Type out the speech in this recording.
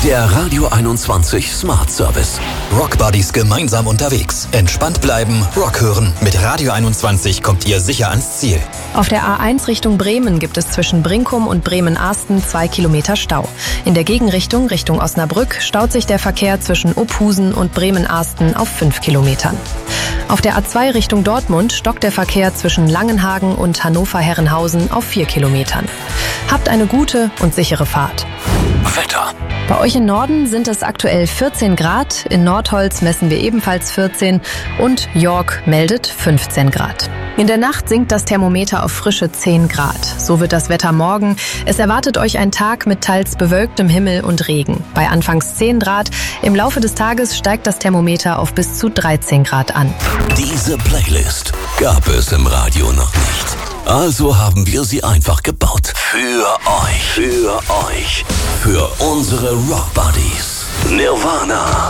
Der Radio 21 Smart Service. Rock Buddies gemeinsam unterwegs. Entspannt bleiben, Rock hören. Mit Radio 21 kommt ihr sicher ans Ziel. Auf der A1 Richtung Bremen gibt es zwischen Brinkum und Bremen-Arsten 2 Kilometer Stau. In der Gegenrichtung, Richtung Osnabrück, staut sich der Verkehr zwischen Ophusen und Bremen-Arsten auf 5 Kilometern. Auf der A2 Richtung Dortmund stockt der Verkehr zwischen Langenhagen und Hannover-Herrenhausen auf 4 Kilometern. Habt eine gute und sichere Fahrt. Wetter. Bei euch im Norden sind es aktuell 14 Grad, in Nordholz messen wir ebenfalls 14 und York meldet 15 Grad. In der Nacht sinkt das Thermometer auf frische 10 Grad. So wird das Wetter morgen. Es erwartet euch ein Tag mit teils bewölktem Himmel und Regen. Bei anfangs 10 Grad, im Laufe des Tages steigt das Thermometer auf bis zu 13 Grad an. Diese Playlist gab es im Radio noch nicht. Also haben wir sie einfach gebaut. Für euch. Für unsere Rock Buddies. Nirvana.